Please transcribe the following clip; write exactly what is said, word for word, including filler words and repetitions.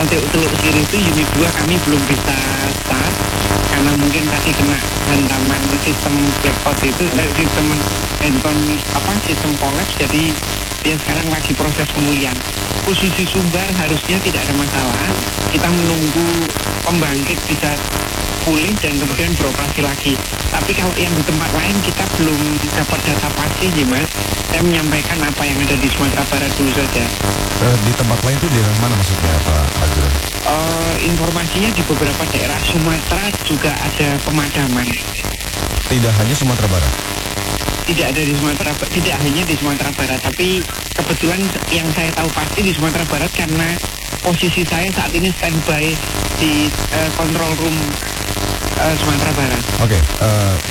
L T U Teluk Siri itu unit dua kami belum bisa start karena mungkin tadi kena hantaman sistem blackout itu dari sistem handphone apa sistem kolaps, jadi dia sekarang lagi proses pemulihan. Khusus di Sumbar harusnya tidak ada masalah. Kita menunggu pembangkit bisa pulih dan kemudian beroperasi lagi. Tapi kalau yang di tempat lain kita belum dapat data pasti nih Mas. Saya menyampaikan apa yang ada di Sumatera Barat dulu saja. Uh, di tempat lain itu di daerah mana maksudnya Pak Azrul? Uh, informasinya di beberapa daerah Sumatera juga ada pemadaman. Tidak hanya Sumatera Barat? Tidak ada di Sumatera, tidak hanya di Sumatera Barat, tapi kebetulan yang saya tahu pasti di Sumatera Barat karena posisi saya saat ini standby di uh, control room uh, Sumatera Barat. Oke, okay, uh,